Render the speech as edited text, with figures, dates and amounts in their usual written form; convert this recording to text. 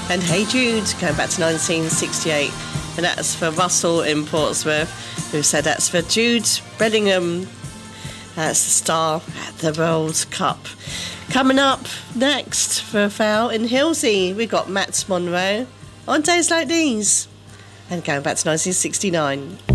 And Hey Jude, going back to 1968. And that's for Russell in Portsmouth, who said that's for Jude Bellingham. That's the star at the World Cup. Coming up next for a foul in Hilsey, we've got Matt Monro on Days Like These. And going back to 1969.